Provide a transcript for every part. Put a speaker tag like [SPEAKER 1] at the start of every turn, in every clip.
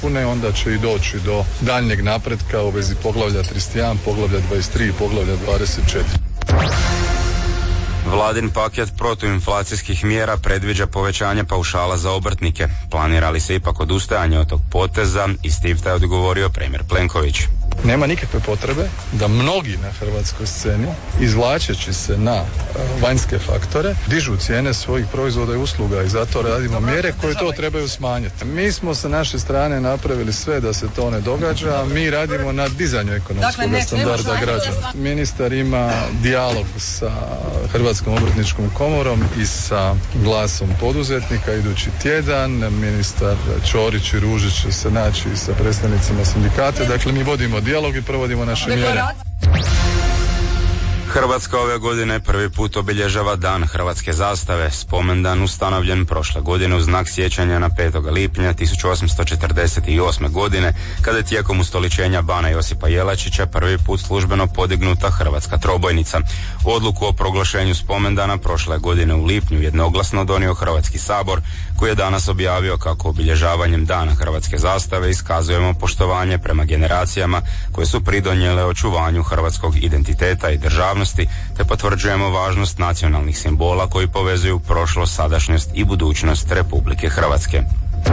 [SPEAKER 1] ispune, onda će i doći do daljnjeg napretka u vezi poglavlja 31, poglavlja 23 i poglavlja 24.
[SPEAKER 2] Vladin paket protuinflacijskih mjera predviđa povećanje paušala za obrtnike. Planira li se ipak odustajanje od tog poteza? Iz Stifta je odgovorio premijer Plenković.
[SPEAKER 1] Nema nikakve potrebe da mnogi na hrvatskoj sceni, izvlačeći se na vanjske faktore, dižu cijene svojih proizvoda i usluga i zato radimo mjere koje to trebaju smanjiti. Mi smo sa naše strane napravili sve da se to ne događa, a mi radimo na dizanju ekonomskog standarda građana. Ministar ima dijalog sa Hrvatskom obrtničkom komorom i sa glasom poduzetnika idući tjedan. Ministar Ćorić i Ružić će se naći sa predstavnicima sindikata. Dakle, mi vodimo dijalog i provodimo naše mjere.
[SPEAKER 2] Hrvatska ove godine prvi put obilježava Dan hrvatske zastave. Spomendan ustanovljen prošle godine u znak sjećanja na 5. lipnja 1848. godine, kada je tijekom ustoličenja bana Josipa Jelačića prvi put službeno podignuta hrvatska trobojnica. Odluku o proglašenju spomendana prošle godine u lipnju jednoglasno donio Hrvatski sabor, koji je danas objavio kako obilježavanjem Dana hrvatske zastave iskazujemo poštovanje prema generacijama koje su pridonijele očuvanju hrvatskog identiteta i državnosti, te potvrđujemo važnost nacionalnih simbola koji povezuju prošlost, sadašnjost i budućnost Republike Hrvatske.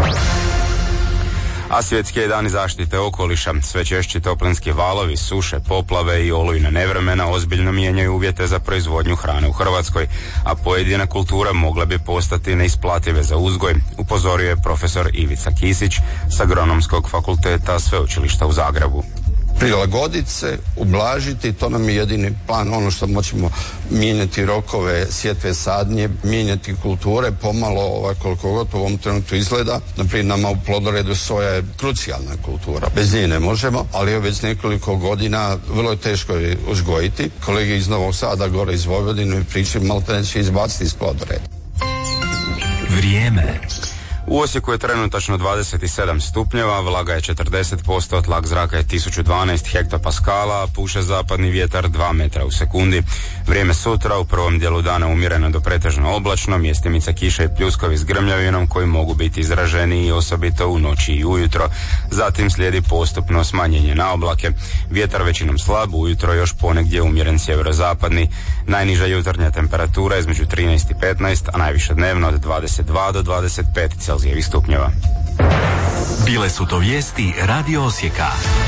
[SPEAKER 2] A svjetski je dan zaštite okoliša. Sve češći toplinski valovi, suše, poplave i olujna nevremena ozbiljno mijenjaju uvjete za proizvodnju hrane u Hrvatskoj, a pojedine kulture mogle bi postati neisplative za uzgoj, upozorio je profesor Ivica Kisić s Agronomskog fakulteta Sveučilišta u Zagrebu.
[SPEAKER 3] Prilagoditi se, ublažiti, to nam je jedini plan, ono što moćemo mijenjati rokove, sjetve, sadnje, mijenjati kulture, pomalo koliko god u ovom trenutku izgleda. Naprijed nama u plodoredu soja je krucijalna kultura, bez nje ne možemo, ali je već nekoliko godina vrlo teško je uzgojiti. Kolege iz Novog Sada, gore iz Vojvodine, pričaju maltene će izbaciti iz plodoreda.
[SPEAKER 4] Vrijeme.
[SPEAKER 2] U Osijeku je trenutačno 27 stupnjeva, vlaga je 40%, tlak zraka je 1012 hektopaskala, a puše zapadni vjetar 2 metra u sekundi. Vrijeme sutra, u prvom dijelu dana umjereno do pretežno oblačno, mjestimica kiša i pljuskovi s grmljavinom koji mogu biti izraženi i osobito u noći i ujutro. Zatim slijedi postupno smanjenje na oblake. Vjetar većinom slab, ujutro još ponegdje umjeren sjeverozapadni. Najniža jutarnja temperatura je između 13 i 15, a najviša dnevno od 22 do 25 Celzijevih stupnjeva.
[SPEAKER 4] Bile su to vijesti Radio Osijeka.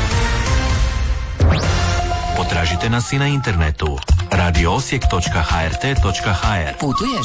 [SPEAKER 4] Potražite nas i na internetu radioosijek.hrt.hr.
[SPEAKER 5] Putuješ?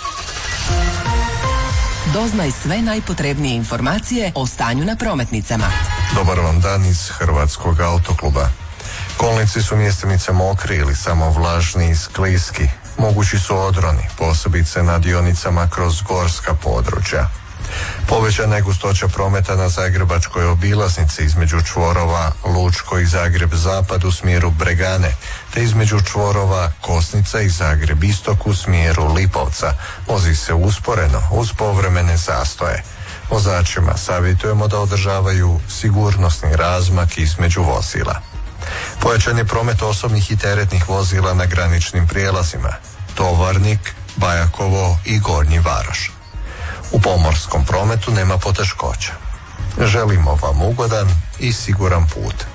[SPEAKER 5] Doznaj sve najpotrebnije informacije o stanju na prometnicama.
[SPEAKER 6] Dobar vam dan iz Hrvatskog autokluba. Kolnici su mjestimice mokri ili samo vlažni i skliski. Mogući su odroni, posebice na dionicama kroz gorska područja. Povećana je gustoća prometa na zagrebačkoj obilaznici između čvorova Lučko i Zagreb Zapad u smjeru Bregane, te između čvorova Kosnica i Zagreb Istok u smjeru Lipovca. Vozi se usporeno uz povremene zastoje. Vozačima savjetujemo da održavaju sigurnosni razmak između vozila. Pojačan je promet osobnih i teretnih vozila na graničnim prijelazima Tovarnik, Bajakovo i Gornji Varoš. U pomorskom prometu nema poteškoća. Želimo vam ugodan i siguran put.